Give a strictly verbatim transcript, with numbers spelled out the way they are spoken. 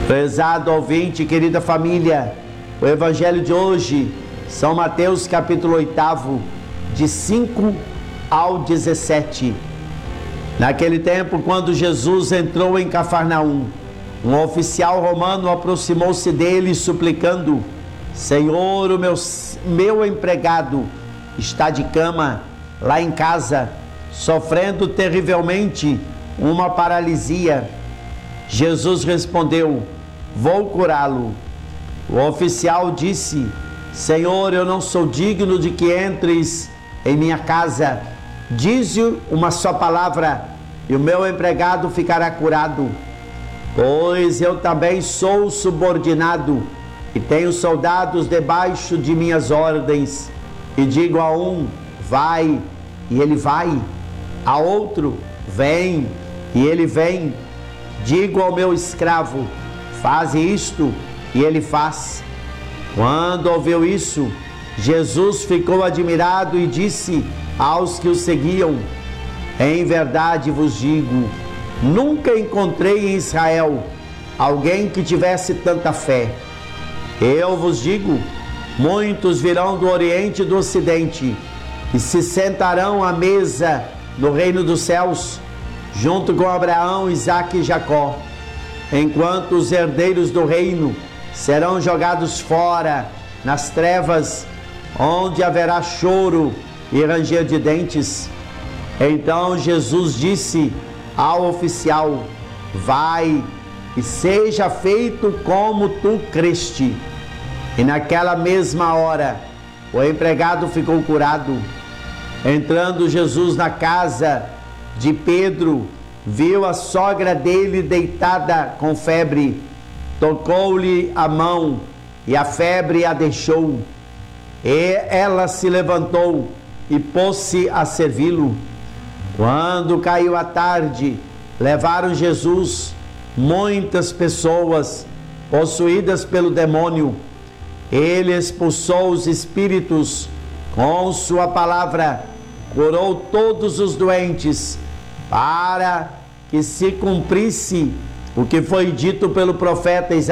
Prezado ouvinte, querida família, o Evangelho de hoje, São Mateus capítulo oito, de cinco ao dezessete. Naquele tempo, quando Jesus entrou em Cafarnaum, um oficial romano aproximou-se dele suplicando: Senhor, o meu, meu empregado está de cama lá em casa, sofrendo terrivelmente uma paralisia. Jesus respondeu: vou curá-lo. O oficial disse: Senhor, eu não sou digno de que entres em minha casa. Dize uma só palavra e o meu empregado ficará curado. Pois eu também sou subordinado e tenho soldados debaixo de minhas ordens. E digo a um: vai, e ele vai. A outro: vem, e ele vem. Digo ao meu escravo: faze isto, e ele faz. Quando ouviu isso, Jesus ficou admirado e disse aos que o seguiam: em verdade vos digo, nunca encontrei em Israel alguém que tivesse tanta fé. Eu vos digo, muitos virão do Oriente e do Ocidente e se sentarão à mesa no reino dos céus, junto com Abraão, Isaque e Jacó, enquanto os herdeiros do reino serão jogados fora nas trevas, onde haverá choro e ranger de dentes. Então Jesus disse ao oficial: vai e seja feito como tu creste. E naquela mesma hora o empregado ficou curado. Entrando Jesus na casa de Pedro, viu a sogra dele deitada com febre. Tocou-lhe a mão e a febre a deixou. E ela se levantou e pôs-se a servi-lo. Quando caiu a tarde, levaram Jesus muitas pessoas possuídas pelo demônio. Ele expulsou os espíritos com sua palavra, curou todos os doentes, para que se cumprisse o que foi dito pelo profeta Isaías.